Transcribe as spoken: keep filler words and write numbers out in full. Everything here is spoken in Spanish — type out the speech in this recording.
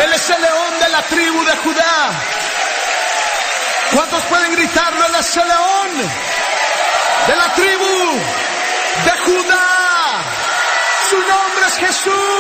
Él es el león de la tribu de Judá. ¿Cuántos pueden gritarlo? Él es el león de la tribu de Judá. Su nombre es Jesús.